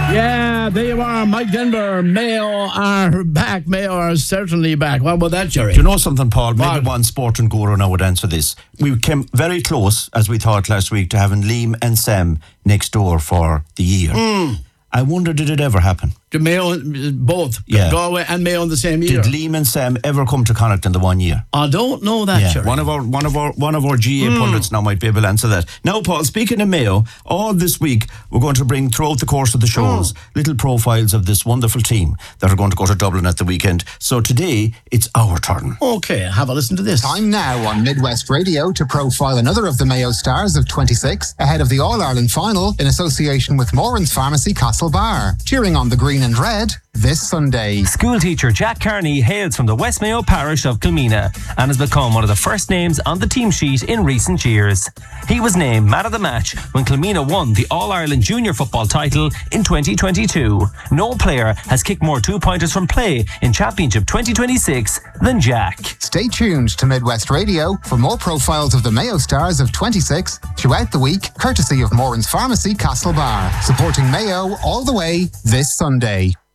Yeah, there you are, Mike Denver. Mayo are back. Mayo are certainly back. What about that, Jerry? Do you know something, Paul? Maybe What? one sport and guru now would answer this. We came very close, as we thought last week, to having Liam and Sam next door for the year. I wonder, did it ever happen? To Mayo, both. Yeah. Galway and Mayo in the same year. Did Liam and Sam ever come to Connacht in the 1 year? I don't know that, Jerry. One of our GA pundits now might be able to answer that. Now, Paul, speaking of Mayo, all this week we're going to bring throughout the course of the shows little profiles of this wonderful team that are going to go to Dublin at the weekend. So today it's our turn. Okay, have a listen to this. Time now on Midwest Radio to profile another of the Mayo stars of 26 ahead of the All-Ireland final in association with Moran's Pharmacy Castlebar. Cheering on the green and red this Sunday. School teacher Jack Carney hails from the West Mayo parish of Kilmena and has become one of the first names on the team sheet in recent years. He was named man of the match when Kilmena won the All-Ireland Junior Football title in 2022. No player has kicked more two-pointers from play in Championship 2026 than Jack. Stay tuned to Midwest Radio for more profiles of the Mayo stars of 26 throughout the week, courtesy of Moran's Pharmacy Castlebar, supporting Mayo all the way this Sunday.